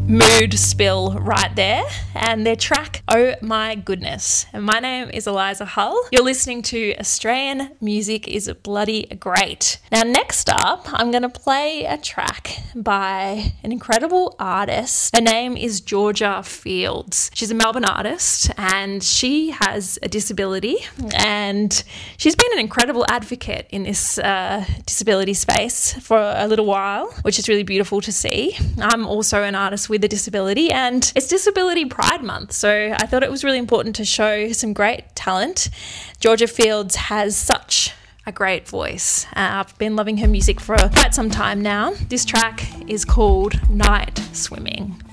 mood spill right there, and their track Oh My Goodness. And my name is Eliza Hull. You're listening to Australian Music is Bloody Great. Now next up, I'm going to play a track by an incredible artist. Her name is Georgia Fields. She's a Melbourne artist and she has a disability, and she's been an incredible advocate in this disability space for a little while, which is really beautiful to see. I'm also an artist with a disability, and it's Disability Pride Month, so I thought it was really important to show some great talent. Georgia Fields has such a great voice. I've been loving her music for quite some time now. This track is called Night Swimming.